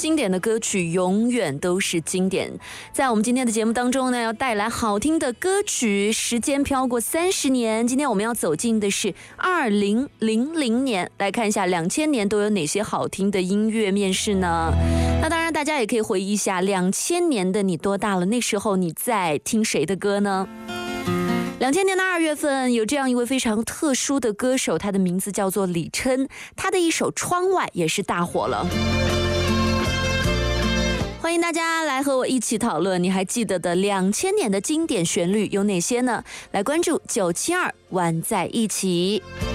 经典的歌曲永远都是经典。在我们今天的节目当中呢，要带来好听的歌曲。时间飘过30年，今天我们要走进的是2000年，来看一下2000年都有哪些好听的音乐面世呢？那当然，大家也可以回忆一下2000年的你多大了？那时候你在听谁的歌呢？2000年的2月份，有这样一位非常特殊的歌手，他的名字叫做李琛，他的一首《窗外》也是大火了。欢迎大家来和我一起讨论，你还记得的2000年的经典旋律有哪些呢？来关注972玩在一起。